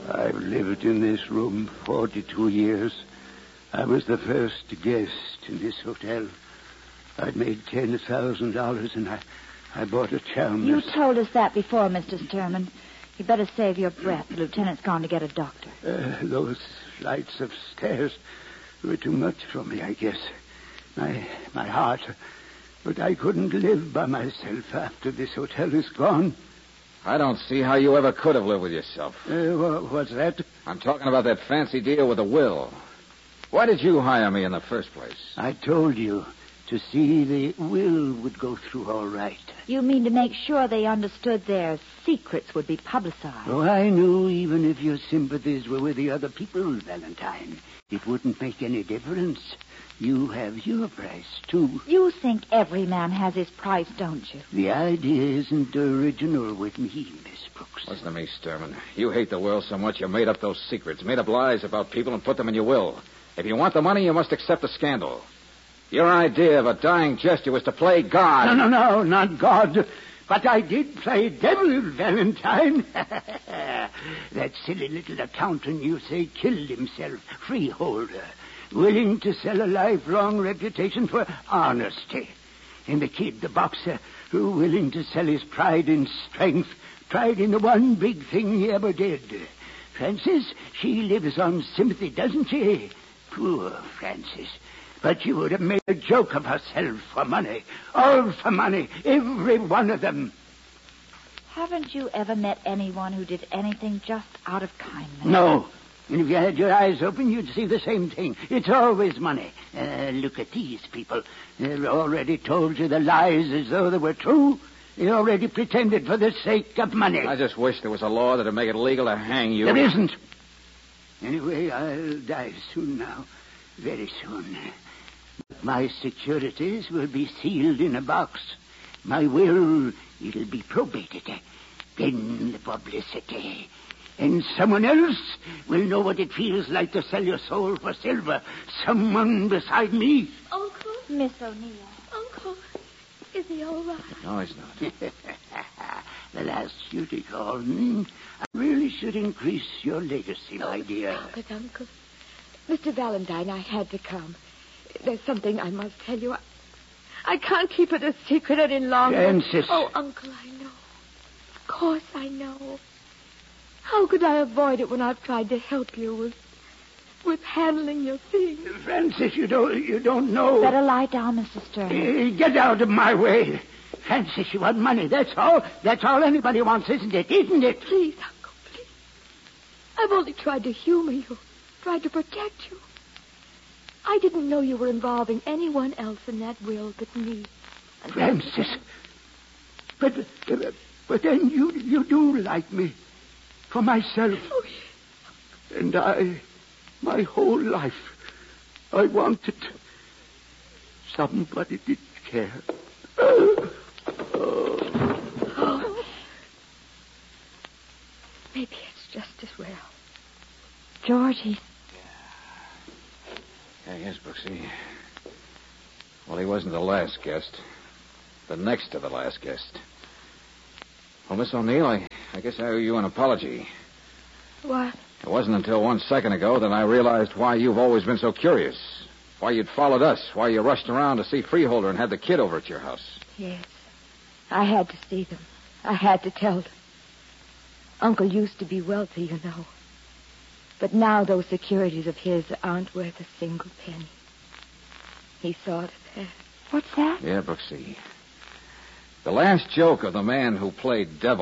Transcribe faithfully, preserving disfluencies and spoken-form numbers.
I've lived in this room forty-two years. I was the first guest in this hotel. I'd made ten thousand dollars, and I, I bought a Chalmers. You told us that before, Mister Sturman. You better save your breath. The lieutenant's gone to get a doctor. Uh, those flights of stairs were too much for me, I guess. My, my heart. But I couldn't live by myself after this hotel is gone. I don't see how you ever could have lived with yourself. Uh, what's that? I'm talking about that fancy deal with the will. Why did you hire me in the first place? I told you to see the will would go through all right. You mean to make sure they understood their secrets would be publicized? Oh, I knew even if your sympathies were with the other people, Valentine, it wouldn't make any difference. You have your price, too. You think every man has his price, don't you? The idea isn't original with me, Miss Brooks. Listen to me, Sturman. You hate the world so much you made up those secrets, made up lies about people and put them in your will. If you want the money, you must accept the scandal. Your idea of a dying gesture was to play God. No, no, no, not God. But I did play devil, Valentine. That silly little accountant you say killed himself, freeholder, willing to sell a lifelong reputation for honesty. And the kid, the boxer, who willing to sell his pride and strength, pride in the one big thing he ever did. Frances, she lives on sympathy, doesn't she? Poor Frances. But you would have made a joke of herself for money. All for money. Every one of them. Haven't you ever met anyone who did anything just out of kindness? No. And if you had your eyes open, you'd see the same thing. It's always money. Uh, look at these people. They've already told you the lies as though they were true. They already pretended for the sake of money. I just wish there was a law that'd make it legal to hang you. There isn't. Anyway, I'll die soon now. Very soon. My securities will be sealed in a box. My will, it'll be probated. Then the publicity. And someone else will know what it feels like to sell your soul for silver. Someone beside me. Uncle? Miss O'Neill. Uncle, is he all right? No, he's not. The last duty call. Hmm? I really should increase your legacy, my dear. Stop it, Uncle. Mister Valentine, I had to come. There's something I must tell you. I, I can't keep it a secret any longer. Frances. Oh, Uncle, I know. Of course I know. How could I avoid it when I've tried to help you with with handling your things? Frances, you don't you don't know. Better lie down, Mister Stern. Uh, get out of my way. Frances, you want money. That's all. That's all anybody wants, isn't it? Isn't it? Please, Uncle, please. I've only tried to humor you, tried to protect you. I didn't know you were involving anyone else in that will but me. Frances. But, but, but then you, you do like me. For myself. Oh, yes. And I, my whole life, I wanted somebody did care. Oh. Oh. Maybe it's just as well. George, he's... Yeah, yes, Brooksy. Well, he wasn't the last guest. The next to the last guest. Well, Miss O'Neill, I, I guess I owe you an apology. What? It wasn't until one second ago that I realized why you've always been so curious. Why you'd followed us. Why you rushed around to see Freeholder and had the kid over at your house. Yes. I had to see them. I had to tell them. Uncle used to be wealthy, you know. But now those securities of his aren't worth a single penny. He saw to that. What's that? Yeah, Brooksy. The last joke of the man who played devil